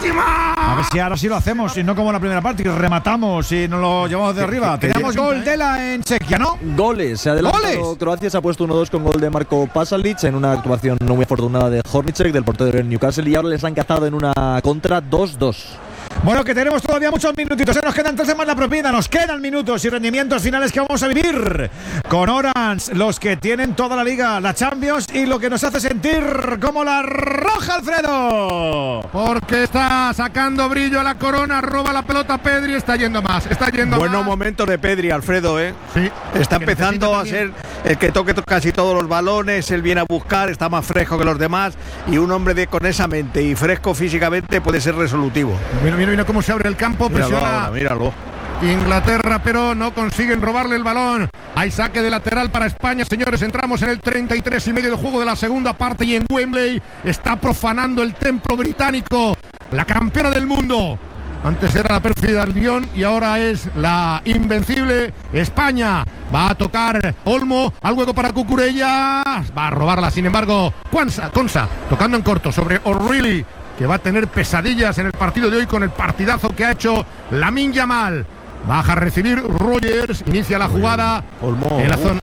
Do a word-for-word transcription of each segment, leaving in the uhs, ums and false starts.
última. A ver si ahora sí lo hacemos, y no como en la primera parte, que rematamos y nos lo llevamos de arriba. Teníamos gol de la en Chequia, ¿no? Goles, se ha adelantado Croacia, se ha puesto uno dos con gol de Marco Pasalic en una actuación no muy afortunada de Hornicek, del portero del Newcastle, y ahora les han cazado en una contra dos dos. Bueno, que tenemos todavía muchos minutitos, ¿eh? Nos quedan tres más la propina, nos quedan minutos y rendimientos finales que vamos a vivir con Orange, los que tienen toda la liga, la Champions, y lo que nos hace sentir como la roja, Alfredo. Porque está sacando brillo a la corona, roba la pelota Pedri, está yendo más, está yendo Buenos más. momentos de Pedri, Alfredo, ¿eh? Sí. Está empezando a ser el que toque casi todos los balones, él viene a buscar, está más fresco que los demás, y un hombre de con esa mente y fresco físicamente puede ser resolutivo. Mira, mira, mira cómo se abre el campo, Míralo presiona ahora, míralo. Inglaterra, pero no consiguen robarle el balón. Hay saque de lateral para España, señores. Entramos en el treinta y tres y medio de juego de la segunda parte, y en Wembley está profanando el templo británico la campeona del mundo. Antes era la pérfida Albión y ahora es la invencible España. Va a tocar Olmo, al hueco para Cucurella. Va a robarla, sin embargo, Consa, Consa tocando en corto sobre O'Reilly, que va a tener pesadillas en el partido de hoy con el partidazo que ha hecho Lamine Yamal. Baja a recibir Rogers, inicia la jugada Olmo, en la zona.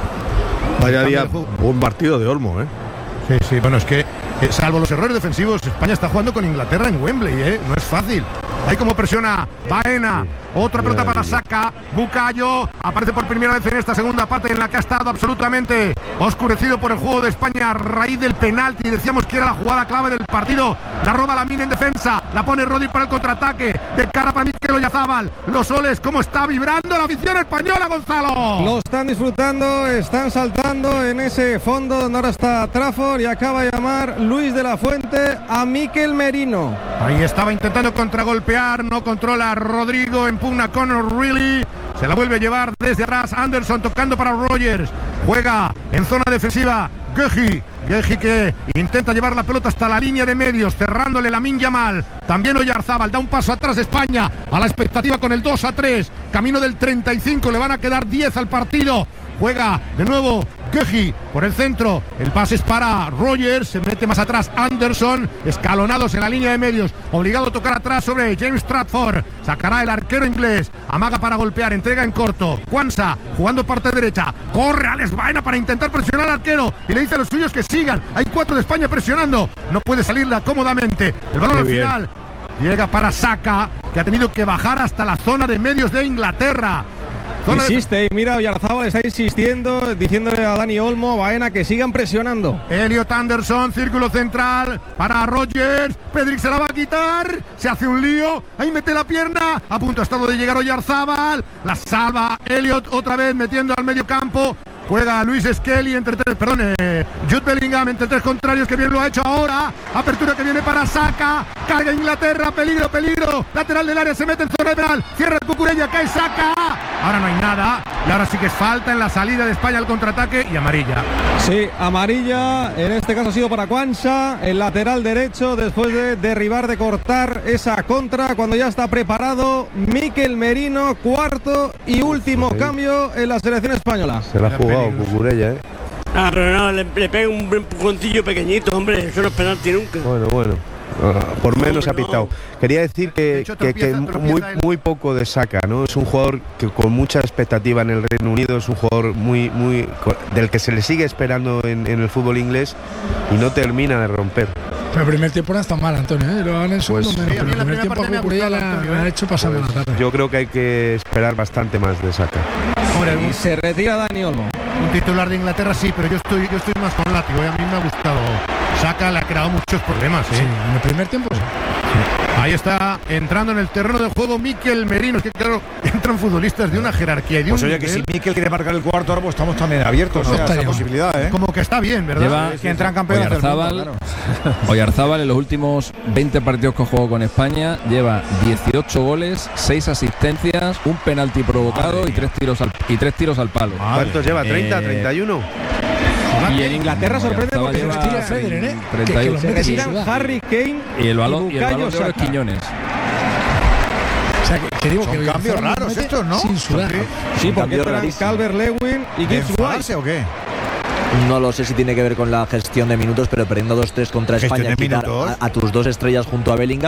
Vaya día, buen partido de Olmo, ¿eh? Sí, sí, bueno, es que eh, salvo los errores defensivos, España está jugando con Inglaterra en Wembley, ¿eh? No es fácil. Ahí como presiona Baena, otra pelota para Saka, Bukayo, aparece por primera vez en esta segunda parte en la que ha estado absolutamente oscurecido por el juego de España a raíz del penalti. Decíamos que era la jugada clave del partido. La roba Lamine en defensa, la pone Rodri para el contraataque, de cara para Mikel Oyarzabal. Los soles, cómo está vibrando la afición española, Gonzalo. Lo están disfrutando, están saltando en ese fondo donde ahora está Trafford, y acaba de llamar Luis de la Fuente a Mikel Merino. Ahí estaba intentando contragolpear, no controla Rodrigo, impugna con O'Reilly, se la vuelve a llevar desde atrás Anderson tocando para Rogers, juega en zona defensiva Guehi, Guehi que intenta llevar la pelota hasta la línea de medios, cerrándole Lamine Yamal, también Oyarzabal, da un paso atrás España, a la expectativa con el dos a tres, camino del treinta y cinco, le van a quedar diez al partido, juega de nuevo Guehi por el centro, el pase es para Rogers, se mete más atrás Anderson, escalonados en la línea de medios, obligado a tocar atrás sobre James Trafford, sacará el arquero inglés, amaga para golpear, entrega en corto, Quansah jugando parte derecha, corre Alex Baena para intentar presionar al arquero y le dice a los suyos que sigan, hay cuatro de España presionando, no puede salirla cómodamente, el balón al final llega para Saka, que ha tenido que bajar hasta la zona de medios de Inglaterra. Zona Insiste, de... mira, Oyarzabal está insistiendo, diciéndole a Dani Olmo, Baena, que sigan presionando. Elliot Anderson, círculo central para Rogers, Pedri se la va a quitar, se hace un lío, ahí mete la pierna, a punto ha estado de llegar Oyarzabal, la salva Elliot otra vez metiendo al medio campo. Juega Luis Skelly entre tres, perdón, eh, Jude Bellingham entre tres contrarios, que bien lo ha hecho ahora. Apertura que viene para Saka, carga Inglaterra, peligro, peligro. Lateral del área, se mete en zona penal, cierra el Cucurella, cae Saka. Ahora no hay nada, y ahora sí que es falta en la salida de España al contraataque y amarilla. Sí, amarilla, en este caso ha sido para Quansah, el lateral derecho, después de derribar, de cortar esa contra, cuando ya está preparado Mikel Merino, cuarto y último sí. cambio en la selección española. Se la ha jugado Cucurella, ¿eh? Ah, pero no, le, le pega un empujoncillo pequeñito, hombre, eso no es penalti nunca. Bueno, bueno. Uh, por menos ha pitado. Quería decir que, hecho, que, tropieza, que tropieza muy, él. muy poco de Saka, ¿no? Es un jugador que con mucha expectativa en el Reino Unido, es un jugador muy, muy del que se le sigue esperando en, en el fútbol inglés y no termina de romper. Pero el primer tiempo no está mal, Antonio, ¿eh? Lo hagan en segundo Pues, menos, sí, a pero mí el la primer primera tiempo parte a Cucurella me ha la, gustado, la ha ¿eh? hecho pasar Pues, la tarde. yo creo que hay que esperar bastante más de Saka. Hombre, y se retira Dani Olmo. Un titular de Inglaterra sí, pero yo estoy, yo estoy más con látigo, ¿eh? A mí me ha gustado. Saka le ha creado muchos problemas, ¿eh? Sí, en el primer tiempo sí. Ahí está entrando en el terreno de juego Mikel Merino. Es que claro, entran futbolistas de una jerarquía y de Pues un oye, que nivel. si Mikel quiere marcar el cuarto ahora, pues estamos también abiertos Pues a no esa posibilidad, ¿eh? Como que está bien, ¿verdad? Lleva- Que entran campeones del mundo, Oyarzabal, claro. Oyarzabal en los últimos veinte partidos que ha jugado con España lleva dieciocho goles, seis asistencias, un penalti provocado y tres tiros al, y tres tiros al palo. ¿Cuántos lleva? ¿treinta? Eh, ¿treinta y uno? Y en Inglaterra sorprende Oyarzabal porque lleva se retira Federer, ¿eh? treinta y Que- que uno. los Se mete sin retiran sudar. Harry Kane Y el balón, y el Bukayo balón de oro es Saka. Quiñones. O sea, que, que digo Son que cambios Oyarzabal raros mete estos, ¿no? sin sudar. Sí, porque Cambio eran rarísimo. Calvert-Lewin y ¿De Gibbs White. enfadarse o qué? No lo sé si tiene que ver con la gestión de minutos, pero perdiendo dos tres contra Gestión España, de quitar minutos. a, a tus dos estrellas junto a Bellingham.